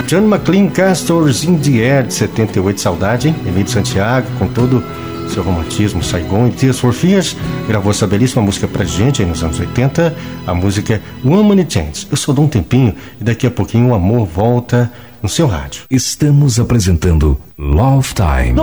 John McLean, Castors in the Air, de 78, saudade, hein? Emílio Santiago, com todo seu romantismo, Saigon e Tears for Fears, gravou essa belíssima música pra gente aí nos anos 80, a música One Minute Chance. Eu só dou um tempinho e daqui a pouquinho o amor volta no seu rádio. Estamos apresentando Love Time.